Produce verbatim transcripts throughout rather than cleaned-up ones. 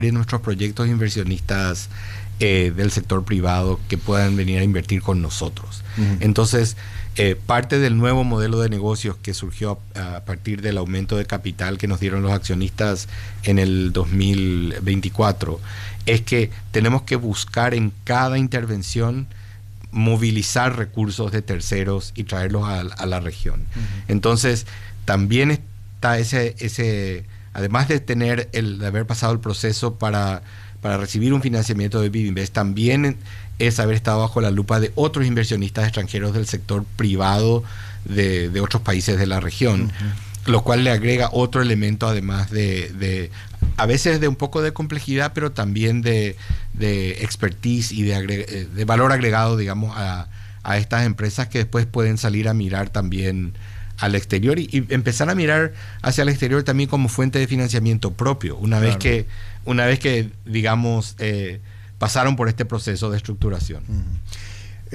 de nuestros proyectos inversionistas eh, del sector privado que puedan venir a invertir con nosotros. Uh-huh. Entonces, eh, parte del nuevo modelo de negocios que surgió a, a partir del aumento de capital que nos dieron los accionistas en el dos mil veinticuatro es que tenemos que buscar en cada intervención movilizar recursos de terceros y traerlos a, a la región. Uh-huh. Entonces, también está ese, ese además de tener el, de haber pasado el proceso para, para recibir un financiamiento de BidInvest, también es haber estado bajo la lupa de otros inversionistas extranjeros del sector privado de, de otros países de la región, uh-huh. lo cual le agrega otro elemento además de, de a veces de un poco de complejidad, pero también de, de expertise y de, agre, de valor agregado, digamos, a, a estas empresas que después pueden salir a mirar también al exterior y, y empezar a mirar hacia el exterior también como fuente de financiamiento propio, una claro. vez que, una vez que digamos, eh, pasaron por este proceso de estructuración. Uh-huh. eh,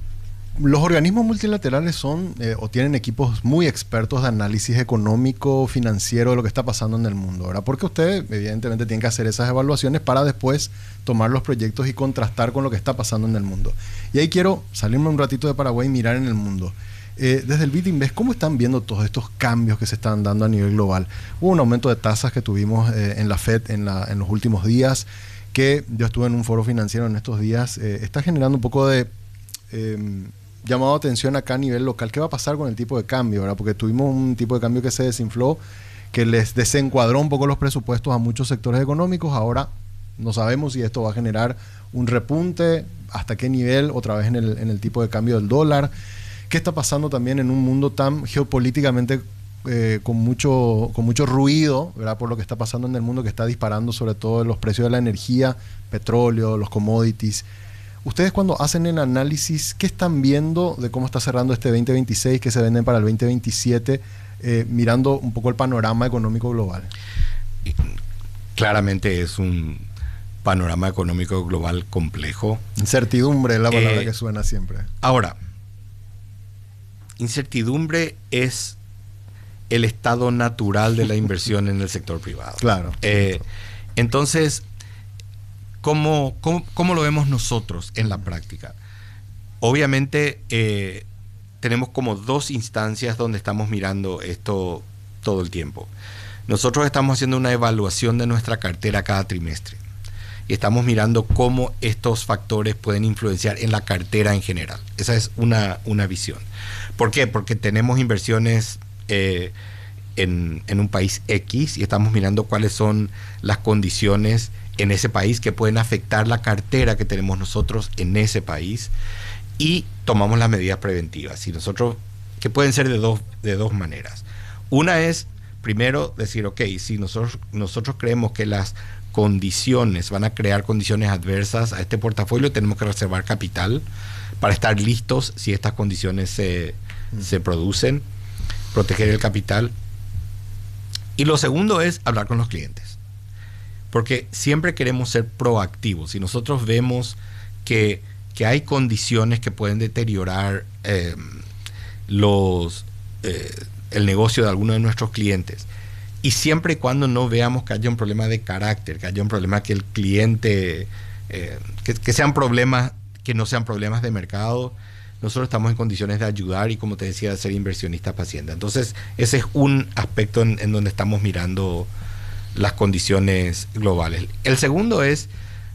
los organismos multilaterales son eh, o tienen equipos muy expertos de análisis económico, financiero de lo que está pasando en el mundo, ¿verdad? Porque ustedes evidentemente tienen que hacer esas evaluaciones para después tomar los proyectos y contrastar con lo que está pasando en el mundo. Y ahí quiero salirme un ratito de Paraguay y mirar en el mundo. Eh, desde el BidInvest, ¿cómo están viendo todos estos cambios que se están dando a nivel global? Hubo un aumento de tasas que tuvimos eh, en la Fed en, la, en los últimos días, que yo estuve en un foro financiero en estos días, eh, está generando un poco de eh, llamado de atención acá a nivel local. ¿Qué va a pasar con el tipo de cambio, verdad? Porque tuvimos un tipo de cambio que se desinfló, que les desencuadró un poco los presupuestos a muchos sectores económicos. Ahora no sabemos si esto va a generar un repunte, hasta qué nivel, otra vez en el, en el tipo de cambio del dólar. ¿Qué está pasando también en un mundo tan geopolíticamente eh, con, mucho, con mucho ruido, ¿verdad? Por lo que está pasando en el mundo, que está disparando sobre todo los precios de la energía, petróleo, los commodities? Ustedes, cuando hacen el análisis, ¿qué están viendo de cómo está cerrando este veinte veintiséis, que se venden para el veinte veintisiete, eh, mirando un poco el panorama económico global? Claramente es un panorama económico global complejo. Incertidumbre es la palabra eh, que suena siempre. Ahora, incertidumbre es el estado natural de la inversión en el sector privado. Claro. Eh, entonces, ¿cómo, cómo, ¿cómo lo vemos nosotros en la práctica? Obviamente, eh, tenemos como dos instancias donde estamos mirando esto todo el tiempo. Nosotros estamos haciendo una evaluación de nuestra cartera cada trimestre y estamos mirando cómo estos factores pueden influenciar en la cartera en general. Esa es una, una visión. ¿Por qué? Porque tenemos inversiones eh, en, en un país X y estamos mirando cuáles son las condiciones en ese país que pueden afectar la cartera que tenemos nosotros en ese país y tomamos las medidas preventivas. Y nosotros, que pueden ser de dos, de dos maneras. Una es, primero, decir, ok, si nosotros, nosotros creemos que las condiciones van a crear condiciones adversas a este portafolio, tenemos que reservar capital para estar listos si estas condiciones se, mm. se producen, proteger el capital. Y lo segundo es hablar con los clientes, porque siempre queremos ser proactivos. Si nosotros vemos que, que hay condiciones que pueden deteriorar eh, los, eh, el negocio de alguno de nuestros clientes, y siempre y cuando no veamos que haya un problema de carácter, que haya un problema que el cliente, eh, que, que sean problemas, que no sean problemas de mercado, nosotros estamos en condiciones de ayudar y, como te decía, de ser inversionistas pacientes. Entonces, ese es un aspecto en, en donde estamos mirando las condiciones globales. El segundo es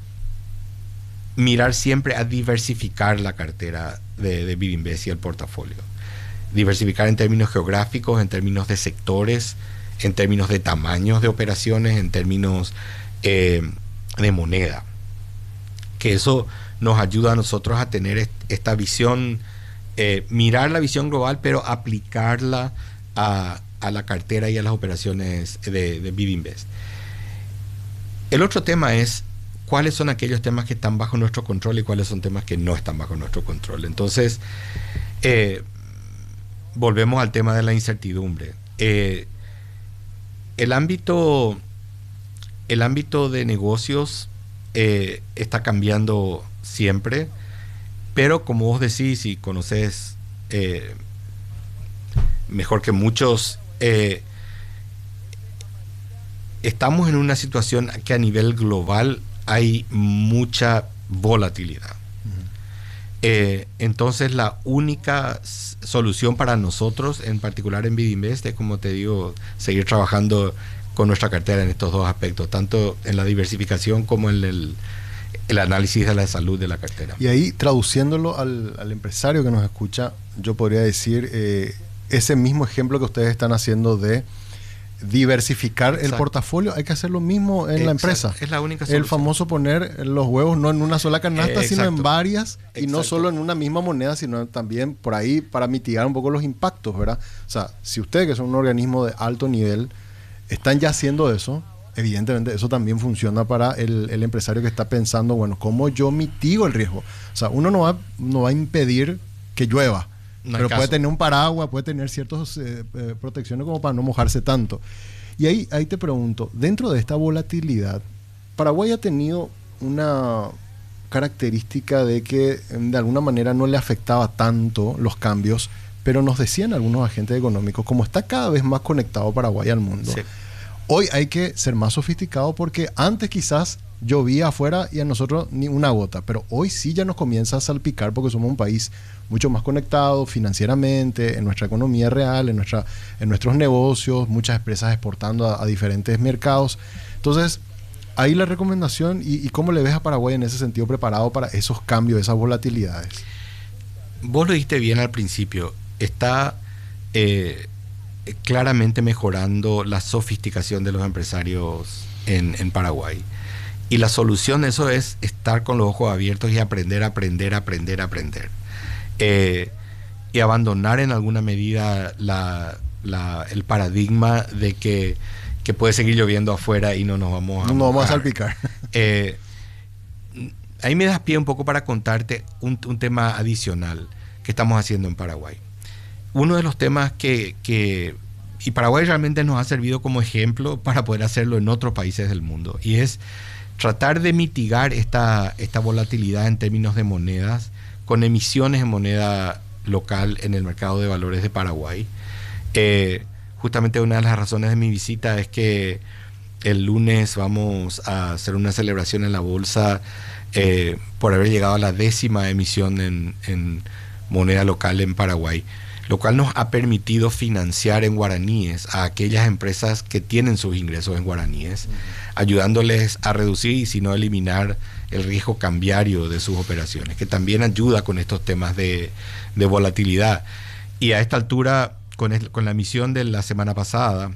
mirar siempre a diversificar la cartera de, de BidInvest y el portafolio. Diversificar en términos geográficos, en términos de sectores, en términos de tamaños de operaciones, en términos eh, de moneda. Que eso nos ayuda a nosotros a tener est esta visión, eh, mirar la visión global, pero aplicarla a, a la cartera y a las operaciones de, de BidInvest. El otro tema es cuáles son aquellos temas que están bajo nuestro control y cuáles son temas que no están bajo nuestro control. Entonces, eh, volvemos al tema de la incertidumbre. Eh, El ámbito, el ámbito de negocios eh, está cambiando siempre, pero como vos decís y conoces eh, mejor que muchos, eh, estamos en una situación que a nivel global hay mucha volatilidad. Eh, entonces la única s- solución para nosotros, en particular en Bidinvest, es, como te digo, seguir trabajando con nuestra cartera en estos dos aspectos, tanto en la diversificación como en el, el análisis de la salud de la cartera. Y ahí, traduciéndolo al, al empresario que nos escucha, yo podría decir eh, ese mismo ejemplo que ustedes están haciendo de diversificar Exacto. el portafolio, hay que hacer lo mismo en la Exacto. empresa. Es la única solución. El famoso poner los huevos no en una sola canasta, Eh, sino en exacto. varias, y no Exacto. solo en una misma moneda, sino también por ahí para mitigar un poco los impactos, ¿verdad? O sea, si ustedes, que son un organismo de alto nivel, están ya haciendo eso, evidentemente eso también funciona para el, el empresario que está pensando, bueno, ¿cómo yo mitigo el riesgo? O sea, uno no va, no va a impedir que llueva, No hay pero caso. puede tener un paraguas, puede tener ciertas eh, eh, protecciones como para no mojarse tanto. Y ahí, ahí te pregunto, dentro de esta volatilidad, Paraguay ha tenido una característica de que de alguna manera no le afectaba tanto los cambios, pero nos decían algunos agentes económicos, como está cada vez más conectado Paraguay al mundo, Sí. hoy hay que ser más sofisticado porque antes quizás llovía afuera y a nosotros ni una gota, pero hoy sí ya nos comienza a salpicar porque somos un país mucho más conectado financieramente, en nuestra economía real, en, nuestra, en nuestros negocios, muchas empresas exportando a, a diferentes mercados. Entonces, ahí la recomendación y, y cómo le ves a Paraguay en ese sentido preparado para esos cambios, esas volatilidades. Vos lo dijiste bien al principio, está eh, claramente mejorando la sofisticación de los empresarios en, en Paraguay. Y la solución de eso es estar con los ojos abiertos y aprender, aprender, aprender, aprender. Eh, y abandonar en alguna medida la, la, el paradigma de que, que puede seguir lloviendo afuera y no nos vamos a No nos vamos a mojar. salpicar. Eh, ahí me das pie un poco para contarte un, un tema adicional que estamos haciendo en Paraguay. Uno de los temas que, que... Y Paraguay realmente nos ha servido como ejemplo para poder hacerlo en otros países del mundo. Y es tratar de mitigar esta, esta volatilidad en términos de monedas con emisiones de moneda local en el mercado de valores de Paraguay. Eh, justamente una de las razones de mi visita es que el lunes vamos a hacer una celebración en la bolsa eh, por haber llegado a la décima emisión en, en moneda local en Paraguay, lo cual nos ha permitido financiar en guaraníes a aquellas empresas que tienen sus ingresos en guaraníes, uh-huh. ayudándoles a reducir y si no eliminar el riesgo cambiario de sus operaciones, que también ayuda con estos temas de, de volatilidad. Y a esta altura, con, el, con la emisión de la semana pasada,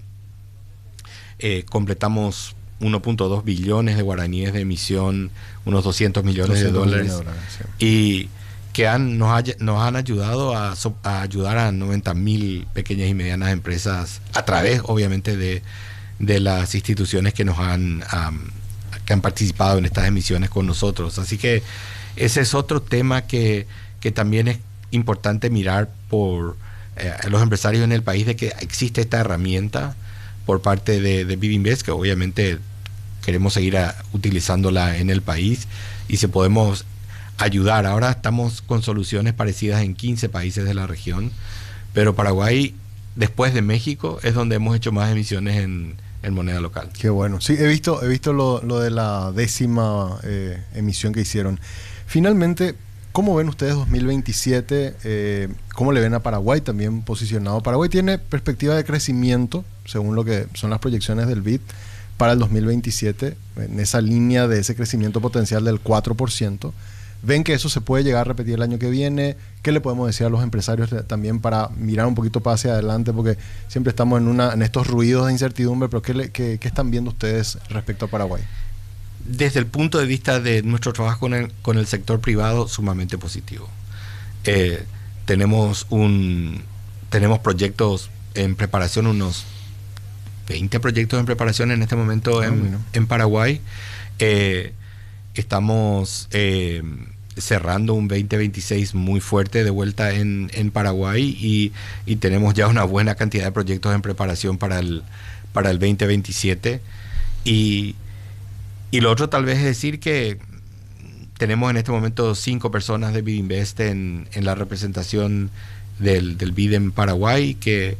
eh, completamos uno punto dos billones de guaraníes de emisión, unos doscientos millones de dólares, de dólares sí. y que han, nos, hay, nos han ayudado a, a ayudar a noventa mil pequeñas y medianas empresas a través, obviamente, de, de las instituciones que nos han, um, que han participado en estas emisiones con nosotros. Así que ese es otro tema que, que también es importante mirar por eh, los empresarios en el país, de que existe esta herramienta por parte de, de Bidinvest, que obviamente queremos seguir a, utilizándola en el país, y si podemos ayudar. Ahora estamos con soluciones parecidas en quince países de la región, pero Paraguay, después de México, es donde hemos hecho más emisiones en, en moneda local. Qué bueno. Sí, he visto, he visto lo, lo de la décima eh, emisión que hicieron. Finalmente, ¿cómo ven ustedes dos mil veintisiete? Eh, ¿Cómo le ven a Paraguay también posicionado? Paraguay tiene perspectiva de crecimiento, según lo que son las proyecciones del B I D, para el dos mil veintisiete, en esa línea de ese crecimiento potencial del cuatro por ciento. ¿Ven que eso se puede llegar a repetir el año que viene? ¿Qué le podemos decir a los empresarios también para mirar un poquito para hacia adelante? Porque siempre estamos en, una, en estos ruidos de incertidumbre, pero ¿qué, le, qué, ¿qué están viendo ustedes respecto a Paraguay? Desde el punto de vista de nuestro trabajo con el, con el sector privado, sumamente positivo. Eh, tenemos, un, tenemos proyectos en preparación, unos veinte proyectos en preparación en este momento ah, en, bueno. en Paraguay. Eh, estamos... Eh, cerrando un veinte veintiséis muy fuerte de vuelta en, en Paraguay, y, y tenemos ya una buena cantidad de proyectos en preparación para el, para el veinte veintisiete. Y, y lo otro tal vez es decir que tenemos en este momento cinco personas de Bidinvest en, en la representación del, del B I D en Paraguay, que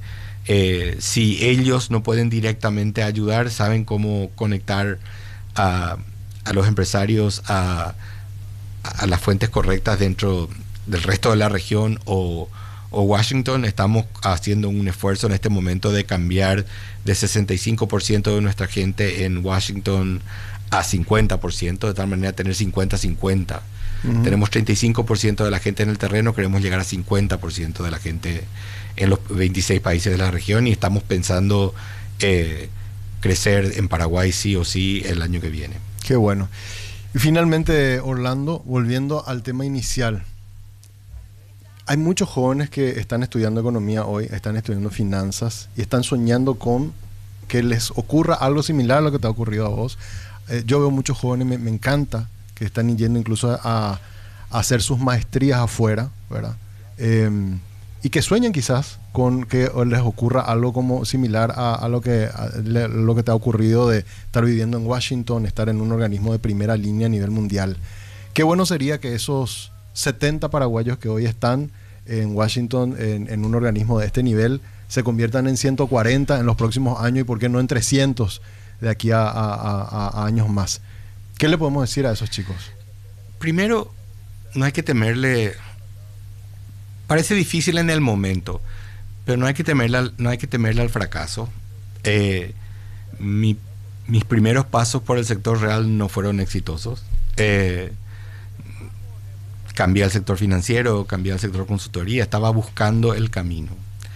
Eh, si ellos no pueden directamente ayudar, saben cómo conectar a, a los empresarios a, a las fuentes correctas dentro del resto de la región o, o Washington. Estamos haciendo un esfuerzo en este momento de cambiar de sesenta y cinco por ciento de nuestra gente en Washington a cincuenta por ciento, de tal manera tener cincuenta cincuenta. Uh-huh. Tenemos treinta y cinco por ciento de la gente en el terreno, queremos llegar a cincuenta por ciento de la gente en los veintiséis países de la región, y estamos pensando eh, crecer en Paraguay sí o sí el año que viene. Qué bueno. Y finalmente, Orlando, volviendo al tema inicial, hay muchos jóvenes que están estudiando economía hoy, están estudiando finanzas y están soñando con que les ocurra algo similar a lo que te ha ocurrido a vos. Eh, yo veo muchos jóvenes, me, me encanta, que están yendo incluso a, a hacer sus maestrías afuera, ¿verdad? Eh, y que sueñan quizás con que les ocurra algo como similar a, a, lo que, a lo que te ha ocurrido de estar viviendo en Washington, estar en un organismo de primera línea a nivel mundial. Qué bueno sería que esos setenta paraguayos que hoy están en Washington en, en un organismo de este nivel se conviertan en ciento cuarenta en los próximos años, y por qué no en trescientos de aquí a, a, a, a años más. ¿Qué le podemos decir a esos chicos? Primero, no hay que temerle. Parece difícil en el momento, pero no hay que temerle al, no hay que temerle al fracaso. Eh, mi, mis primeros pasos por el sector real no fueron exitosos. Eh, cambié al sector financiero, cambié al sector consultoría, estaba buscando el camino.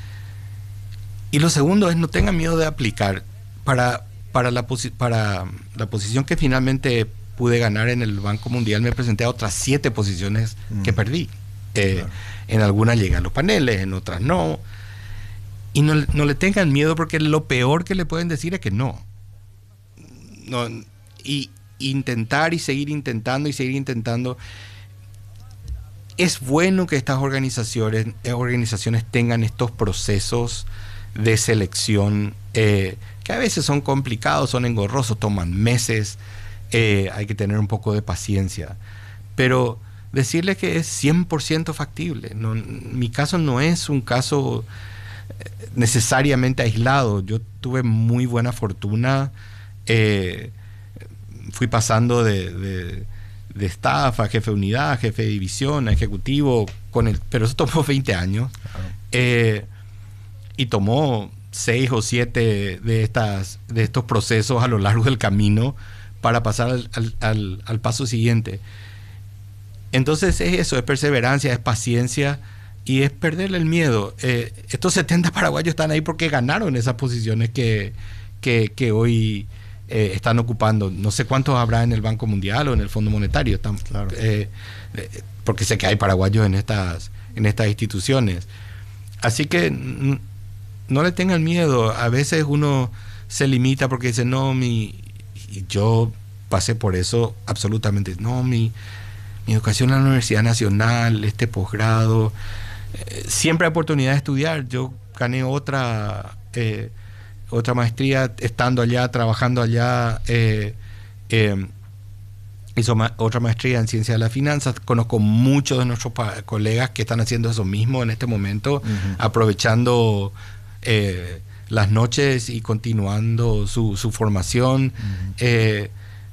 Y lo segundo es, no tengan miedo de aplicar. Para, para, la, posi- para la posición que finalmente pude ganar en el Banco Mundial, me presenté a otras siete posiciones mm. que perdí. Eh, claro. En algunas llegan los paneles, en otras no. Y no, no le tengan miedo, porque lo peor que le pueden decir es que no. no y intentar y seguir intentando y seguir intentando. Es bueno que estas organizaciones, eh, organizaciones tengan estos procesos de selección eh, que a veces son complicados, son engorrosos, toman meses, eh, hay que tener un poco de paciencia. Pero decirles que es cien por ciento factible. No, mi caso no es un caso necesariamente aislado. Yo tuve muy buena fortuna. Eh, fui pasando de, de, de staff a jefe de unidad, a jefe de división, a ejecutivo, con el, pero eso tomó veinte años. Claro. Eh, y tomó seis o siete de, estas, de estos procesos a lo largo del camino para pasar al, al, al, al paso siguiente. Entonces es eso, es perseverancia, es paciencia y es perderle el miedo. Eh, estos setenta paraguayos están ahí porque ganaron esas posiciones que, que, que hoy eh, están ocupando. No sé cuántos habrá en el Banco Mundial o en el Fondo Monetario, están, claro. eh, eh, porque sé que hay paraguayos en estas, en estas instituciones. Así que n- no le tengan miedo. A veces uno se limita porque dice, no, mi... Y yo pasé por eso absolutamente. No, mi... Mi educación en la Universidad Nacional, este posgrado, eh, siempre hay oportunidad de estudiar. Yo gané otra, eh, otra maestría estando allá, trabajando allá. Eh, eh, hizo ma- otra maestría en Ciencia de las Finanzas. Conozco muchos de nuestros pa- colegas que están haciendo eso mismo en este momento, uh-huh. aprovechando eh, las noches y continuando su, su formación. Uh-huh. Eh,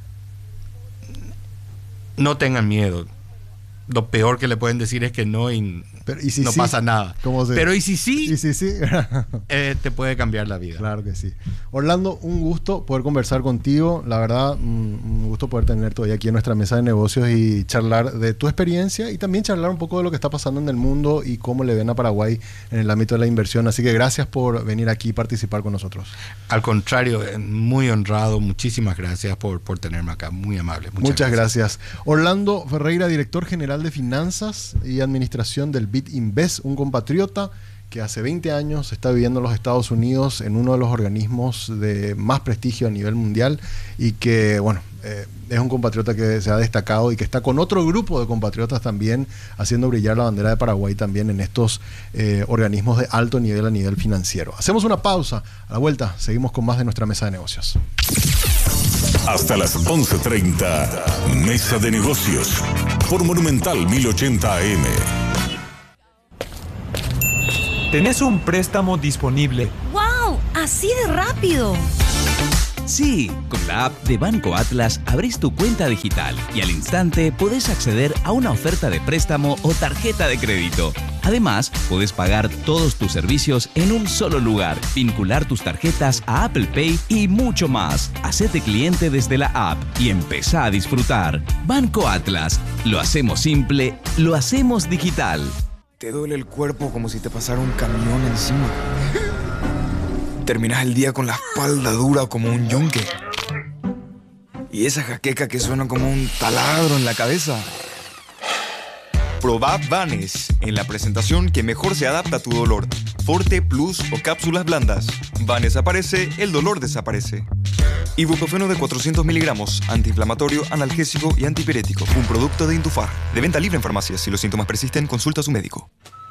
No tengan miedo. Lo peor que le pueden decir es que no y, Pero, ¿y si no sí? pasa nada. Pero y si sí, ¿Y si sí? eh, te puede cambiar la vida. Claro que sí. Orlando, un gusto poder conversar contigo. La verdad, un gusto poder tenerte hoy aquí en nuestra mesa de negocios y charlar de tu experiencia y también charlar un poco de lo que está pasando en el mundo y cómo le ven a Paraguay en el ámbito de la inversión. Así que gracias por venir aquí y participar con nosotros. Al contrario, muy honrado. Muchísimas gracias por, por tenerme acá. Muy amable. Muchas, Muchas gracias. gracias. Orlando Ferreira, director general de Finanzas y Administración del BitInvest, un compatriota que hace veinte años está viviendo en los Estados Unidos en uno de los organismos de más prestigio a nivel mundial y que, bueno, eh, es un compatriota que se ha destacado y que está con otro grupo de compatriotas también haciendo brillar la bandera de Paraguay también en estos eh, organismos de alto nivel a nivel financiero. Hacemos una pausa. A la vuelta seguimos con más de nuestra mesa de negocios. Hasta las once treinta, Mesa de Negocios, por Monumental mil ochenta A M. tenés un préstamo disponible. ¡Wow! ¡Así de rápido! Sí, con la app de Banco Atlas abrís tu cuenta digital y al instante podés acceder a una oferta de préstamo o tarjeta de crédito. Además, podés pagar todos tus servicios en un solo lugar, vincular tus tarjetas a Apple Pay y mucho más. Hacete cliente desde la app y empezá a disfrutar. Banco Atlas. Lo hacemos simple, lo hacemos digital. Te duele el cuerpo como si te pasara un camión encima. Terminás el día con la espalda dura como un yunque. Y esa jaqueca que suena como un taladro en la cabeza. Probá Vanes en la presentación que mejor se adapta a tu dolor. Forte, Plus o cápsulas blandas. Vanes aparece, el dolor desaparece. Ibuprofeno de cuatrocientos miligramos, antiinflamatorio, analgésico y antipirético. Un producto de Indufar. De venta libre en farmacias. Si los síntomas persisten, consulta a su médico.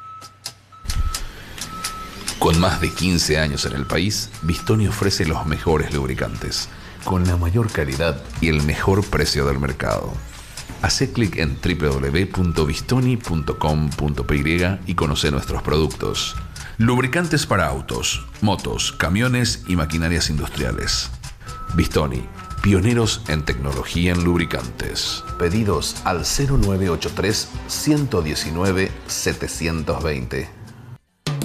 Con más de quince años en el país, Vistoni ofrece los mejores lubricantes, con la mayor calidad y el mejor precio del mercado. Hacé clic en doble u doble u doble u punto vistoni punto com punto pe ye y conoce nuestros productos. Lubricantes para autos, motos, camiones y maquinarias industriales. Vistoni, pioneros en tecnología en lubricantes. Pedidos al cero nueve ocho tres, uno uno nueve, siete dos cero.